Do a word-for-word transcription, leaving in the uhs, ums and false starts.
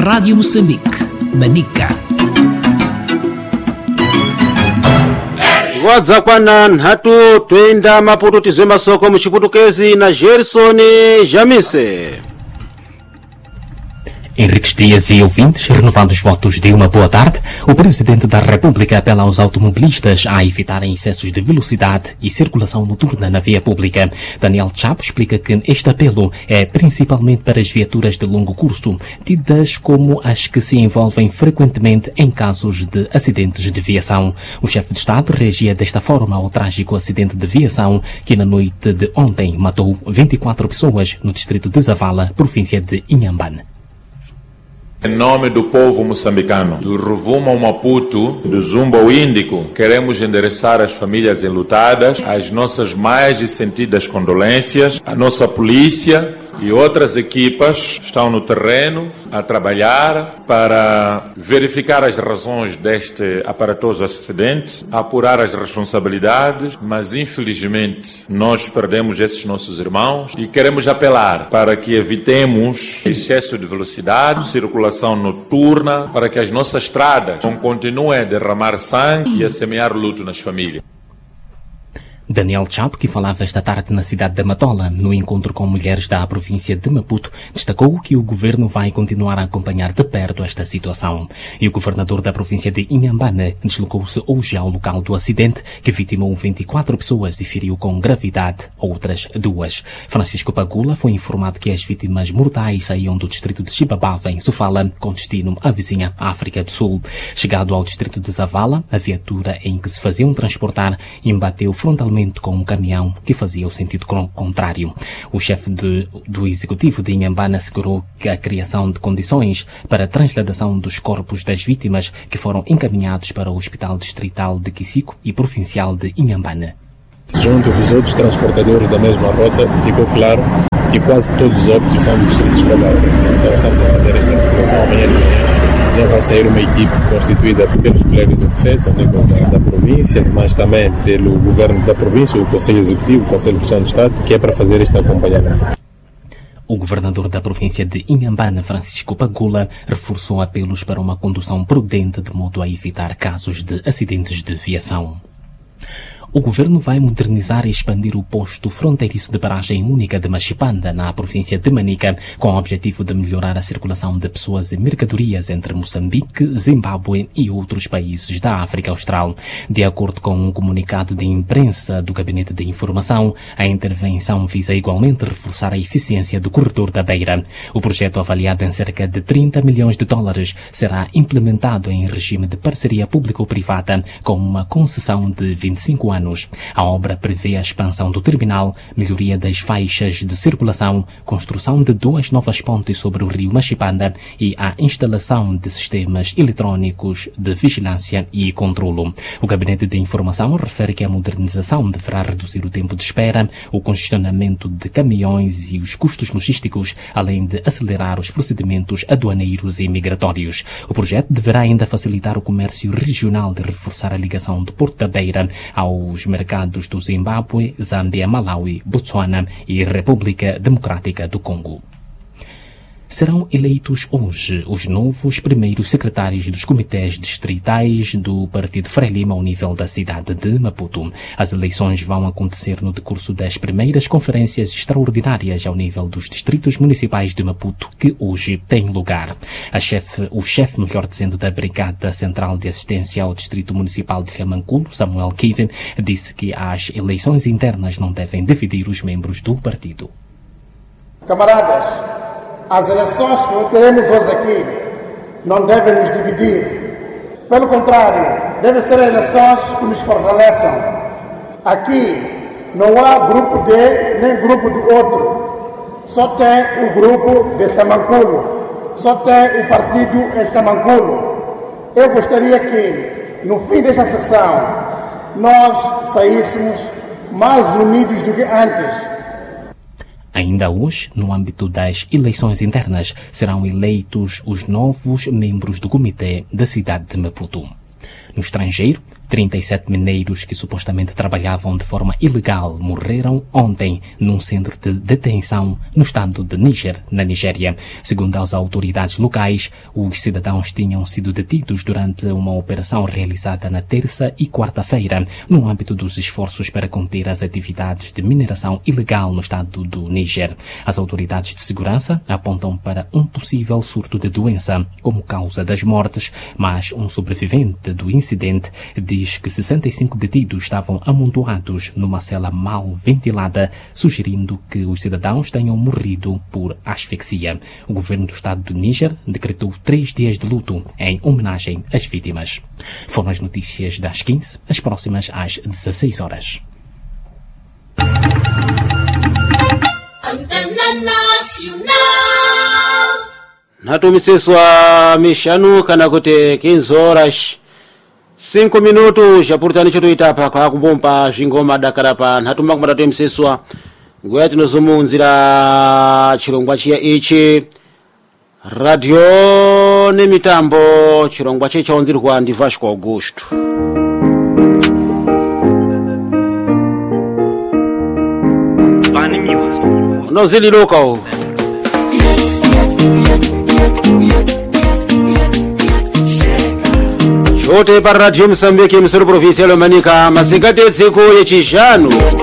Rádio Moçambique, Manica. Wadzakwana hatu twenda Maputo tizema soko mchiputukezi na Gerson Jamise. Henriques Dias e ouvintes, renovados os votos de uma boa tarde, o Presidente da República apela aos automobilistas a evitarem excessos de velocidade e circulação noturna na via pública. Daniel Chapo explica que este apelo é principalmente para as viaturas de longo curso, tidas como as que se envolvem frequentemente em casos de acidentes de viação. O chefe de Estado reagia desta forma ao trágico acidente de viação que na noite de ontem matou vinte e quatro pessoas no distrito de Zavala, província de Inhambane. Em nome do povo moçambicano, do Rovuma ao Maputo, do Zumba ao Índico, queremos endereçar às famílias enlutadas as nossas mais sentidas condolências. A nossa polícia e outras equipas estão no terreno a trabalhar para verificar as razões deste aparatoso acidente, apurar as responsabilidades, mas infelizmente nós perdemos esses nossos irmãos e queremos apelar para que evitemos excesso de velocidade, circulação noturna, para que as nossas estradas não continuem a derramar sangue e a semear luto nas famílias. Daniel Chapo, que falava esta tarde na cidade de Matola, no encontro com mulheres da província de Maputo, destacou que o governo vai continuar a acompanhar de perto esta situação. E o governador da província de Inhambane deslocou-se hoje ao local do acidente, que vitimou vinte e quatro pessoas e feriu com gravidade outras duas. Francisco Pagula foi informado que as vítimas mortais saíam do distrito de Chibabava, em Sofala, com destino à vizinha África do Sul. Chegado ao distrito de Zavala, a viatura em que se faziam transportar embateu frontalmente com um caminhão que fazia o sentido contrário. O chefe de, do executivo de Inhambane assegurou que a criação de condições para a transladação dos corpos das vítimas que foram encaminhados para o Hospital Distrital de Quisico e Provincial de Inhambane. Junto dos outros transportadores da mesma rota, ficou claro que quase todos os óbitos são dos distritos de Cabral. Então estamos a fazer esta articulação amanhã de manhã. Já vai sair uma equipe constituída pelos colegas de defesa, né, da, da província, mas também pelo governo da província, o Conselho Executivo, o Conselho de Gestão do Estado, que é para fazer este acompanhamento. O governador da província de Inhambane, Francisco Pagula, reforçou apelos para uma condução prudente de modo a evitar casos de acidentes de viação. O governo vai modernizar e expandir o posto fronteiriço de paragem única de Machipanda, na província de Manica, com o objetivo de melhorar a circulação de pessoas e mercadorias entre Moçambique, Zimbábue e outros países da África Austral. De acordo com um comunicado de imprensa do Gabinete de Informação, a intervenção visa igualmente reforçar a eficiência do corredor da Beira. O projeto, avaliado em cerca de trinta milhões de dólares, será implementado em regime de parceria público-privada, com uma concessão de vinte e cinco anos. A obra prevê a expansão do terminal, melhoria das faixas de circulação, construção de duas novas pontes sobre o rio Machipanda e a instalação de sistemas eletrónicos de vigilância e controlo. O Gabinete de Informação refere que a modernização deverá reduzir o tempo de espera, o congestionamento de caminhões e os custos logísticos, além de acelerar os procedimentos aduaneiros e migratórios. O projeto deverá ainda facilitar o comércio regional de reforçar a ligação do Porto da Beira ao os mercados do Zimbábue, Zâmbia, Malawi, Botsuana e República Democrática do Congo. Serão eleitos hoje os novos primeiros secretários dos comitês distritais do Partido Frelimo ao nível da cidade de Maputo. As eleições vão acontecer no decurso das primeiras conferências extraordinárias ao nível dos distritos municipais de Maputo, que hoje têm lugar. A chefe, o chefe, melhor dizendo, da Brigada Central de Assistência ao Distrito Municipal de Xamanculo, Samuel Kiven, disse que as eleições internas não devem dividir os membros do partido. Camaradas, as eleições que teremos hoje aqui não devem nos dividir. Pelo contrário, devem ser eleições que nos fortaleçam. Aqui não há grupo de nem grupo do outro. Só tem o grupo de Xamanculo. Só tem o partido em Xamanculo. Eu gostaria que, no fim desta sessão, nós saíssemos mais unidos do que antes. Ainda hoje, no âmbito das eleições internas, serão eleitos os novos membros do Comitê da cidade de Maputo. No estrangeiro, trinta e sete mineiros que supostamente trabalhavam de forma ilegal morreram ontem num centro de detenção no estado de Níger, na Nigéria. Segundo as autoridades locais, os cidadãos tinham sido detidos durante uma operação realizada na terça e quarta-feira, no âmbito dos esforços para conter as atividades de mineração ilegal no estado do Níger. As autoridades de segurança apontam para um possível surto de doença como causa das mortes, mas um sobrevivente do incidente diz que sessenta e cinco detidos estavam amontoados numa cela mal ventilada, sugerindo que os cidadãos tenham morrido por asfixia. O governo do estado do Níger decretou três dias de luto em homenagem às vítimas. Foram as notícias das quinze, as próximas às dezesseis horas. natumisiswa mishanu kana kuti quinze horas cinco minutos japurtani chotoitapa kwa kumbompa zvingoma dakara pa nhatumba kumatatemsiswa nguya tinozomuunzira chirongwa chiya ichi radio ne mitambo chirongwa chiya chaunzirwa ndi Vasco Augusto. Vani Music unozililuka chote pa radio Msambiki msoro provincial Manika masikati tsiku yechishanu